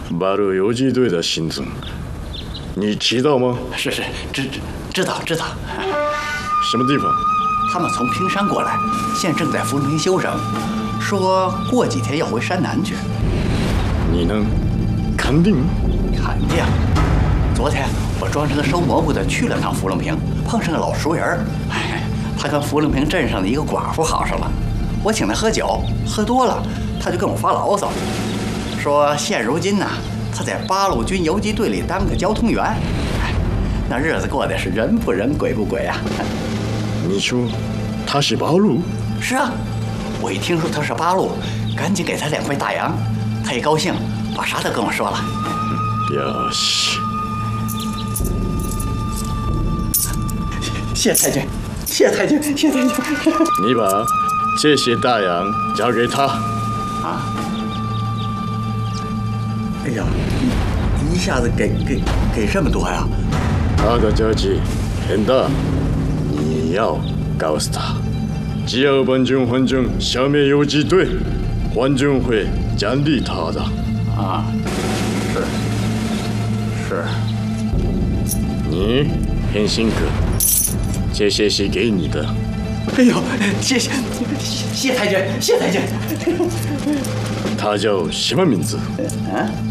八路游击队的行踪，你知道吗？ 是，知道。 什么地方？ 他们从平山过来，现正在福隆坪休整，说过几天要回山南去。 你能肯定？ 肯定。昨天我装成个收蘑菇的去了趟福隆坪，碰上个老熟人。他跟福隆坪镇上的一个寡妇好上了，我请他喝酒，喝多了，他就跟我发牢骚，说现如今呢，他在八路军游击队里当个交通员。那日子过得是人不人鬼不鬼啊。 你说他是八路？ 是啊，我一听说他是八路，赶紧给他2块大洋，他一高兴，把啥都跟我说了。 呀西， 谢太君，谢太君。 你把这些大洋交给他。 啊！哎呀，一下子给这么多呀！ 他的交际很大，你要告诉他，只要本军环中消灭游击队，环军会奖励他的。 啊，是。 你很辛苦，这些是给你的。 哎呦，谢太君。 他叫什么名字？ 啊？